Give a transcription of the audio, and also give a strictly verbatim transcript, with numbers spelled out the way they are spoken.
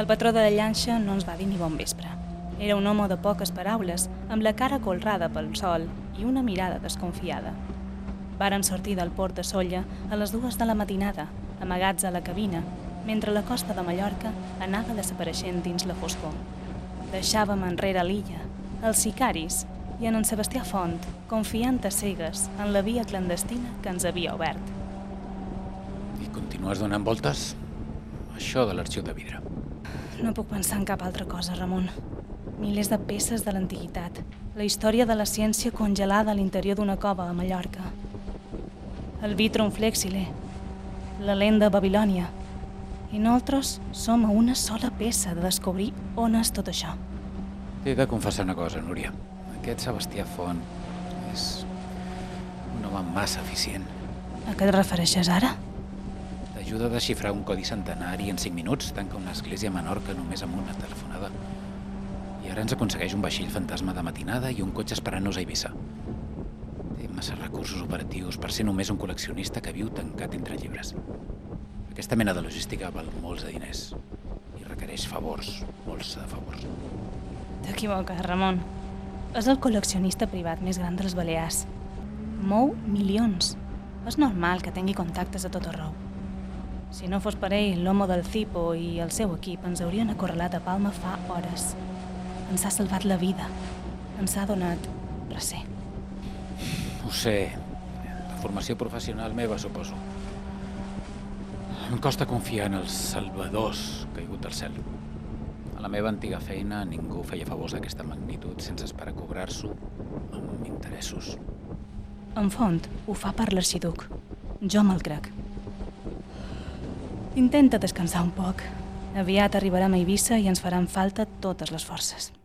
El patró de la llanxa no ens va dir ni bon vespre. Era un home de poques paraules, amb la cara colrada pel sol i una mirada desconfiada. Varen sortir del port de Sóller a les dues de la matinada, amagats a la cabina, mentre la costa de Mallorca anava desapareixent dins la foscor. Deixàvem enrere l'illa, els sicaris i en en Sebastià Font, confiant a cegues en la via clandestina que ens havia obert. I continues donant voltes? Això de l'arxiu de vidre. No puc pensar en cap altra cosa, Ramon. Milers de peces de l'antiguitat, la història de la ciència congelada a l'interior d'una cova a Mallorca, el vitrum flexile, la lent de Babilònia, i nosaltres som a una sola peça de descobrir on és tot això. T'he de confessar una cosa, Núria. Aquest Sebastià Font és un home massa eficient. A què et refereixes ara? T'ajuda a desxifrar un codi centenari en cinc minuts, tanca una església a Menorca només amb una telefonada. I ara ens aconsegueix un vaixell fantasma de matinada i un cotxe esperant-nos a Eivissa. Té massa recursos operatius per ser només un col·leccionista que viu tancat entre llibres. Aquesta mena de logística val molts de diners i requereix favors, molts de favors. T'equivoques, Ramon. És el col·leccionista privat més gran dels Balears. Mou milions. És normal que tingui contactes a tot arreu. Si no fos per ell, l'homo del Cipo i el seu equip ens haurien acorralat a Palma fa hores. Ens ha salvat la vida. Ens ha donat recer. Ho sé. La formació professional meva, suposo. Em costa confiar en els salvadors caigut del cel. A la meva antiga feina ningú feia favors d'aquesta magnitud sense esperar cobrar-s'ho amb interessos. En Font ho fa per l'arxiduc. Jo me'l crec. Intenta descansar un poc. Aviat arribarem a Eivissa i ens faran falta totes les forces.